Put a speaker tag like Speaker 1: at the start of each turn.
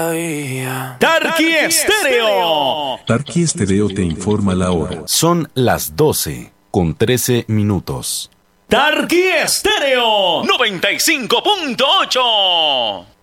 Speaker 1: Tarqui Estéreo.
Speaker 2: Tarqui Estéreo te informa la hora.
Speaker 3: Son las 12:13.
Speaker 1: Tarqui Estéreo 95.8.